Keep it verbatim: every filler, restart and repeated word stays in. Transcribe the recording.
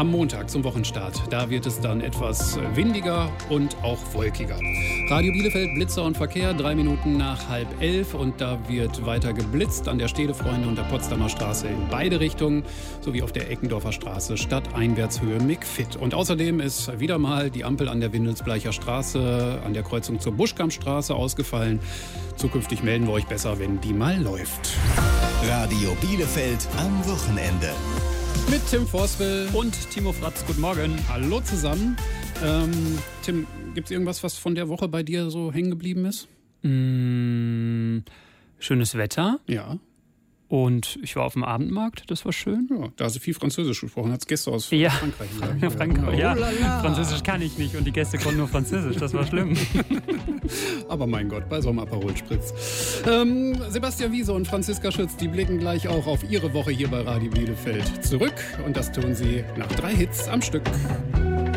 am Montag zum Wochenstart. Da wird es dann etwas windiger und auch wolkiger. Radio Bielefeld, Blitzer und Verkehr, drei Minuten nach halb elf. Und da wird weiter geblitzt an der Stedefreunde und der Potsdamer Straße in beide Richtungen, sowie auf der Eckendorfer Straße Stadteinwärtshöhe McFit. Und außerdem ist wieder mal die Ampel an der Windelsbleicher Straße an der Kreuzung zur Buschkampstraße ausgefallen. Zukünftig melden wir euch besser, wenn die mal läuft. Radio Bielefeld am Wochenende. Mit Tim Forswell und Timo Fratz. Guten Morgen. Hallo zusammen. Ähm, Tim, gibt es irgendwas, was von der Woche bei dir so hängen geblieben ist? Mmh, schönes Wetter. Ja. Und ich war auf dem Abendmarkt, das war schön. Ja, da hast du viel Französisch gesprochen, hat Gäste aus ja. Frankreich. Ja, Frankreich, ja. Oh, Französisch kann ich nicht und die Gäste konnten nur Französisch, das war schlimm. Aber mein Gott, bei so einem Aperol Spritz. Ähm, Sebastian Wiese und Franziska Schütz, die blicken gleich auch auf ihre Woche hier bei Radio Bielefeld zurück. Und das tun sie nach drei Hits am Stück.